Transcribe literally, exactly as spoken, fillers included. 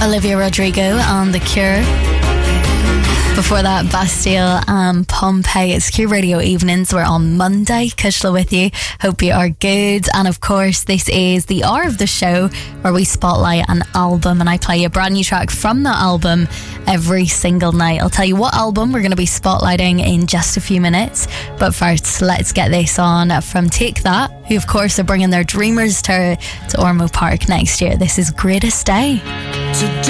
Olivia Rodrigo and The Cure. Before that, Bastille and Pompeii. It's Q Radio Evenings. We're on Monday. Kushla with you. Hope you are good. And of course, this is the hour of the show where we spotlight an album and I play a brand new track from that album every single night. I'll tell you what album we're going to be spotlighting in just a few minutes. But first, let's get this on from Take That, who of course are bringing their Dreamers tour to Ormo Park next year. This is Greatest Day. Today